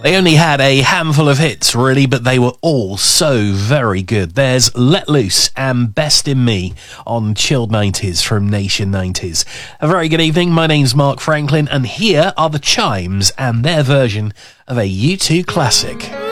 They only had a handful of hits, really, but they were all so very good. There's Let Loose and Best in Me on Chilled 90s from Nation 90s. A very good evening. My name's Mark Franklin, and here are the Chimes and their version of a U2 classic.